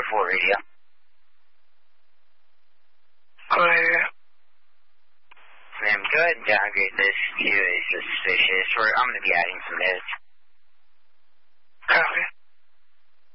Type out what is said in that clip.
4 radio. Go ahead. Ma'am, go ahead and downgrade this to a suspicious. I'm going to be adding some notes. Copy.